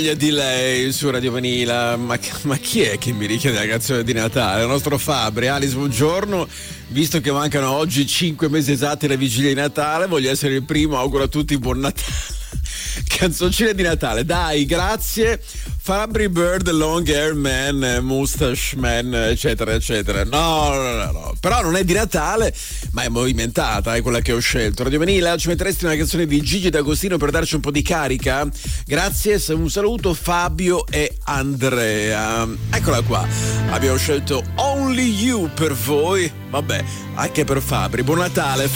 Di lei su Radio Vanilla, ma chi è che mi richiede la canzone di Natale? Il nostro Fabri. Alice, buongiorno. Visto che mancano oggi 5 mesi esatti alla vigilia di Natale, voglio essere il primo, auguro a tutti buon Natale. Canzoncine di Natale, dai, grazie. Fabri Bird, Long Hair Man, Mustache Man, eccetera eccetera. No, però non è di Natale, ma è movimentata, è quella che ho scelto. Radio Vanilla, ci metteresti una canzone di Gigi D'Agostino per darci un po' di carica? Grazie, un saluto Fabio e Andrea. Eccola qua, abbiamo scelto Only You per voi, vabbè, anche per Fabri. Buon Natale.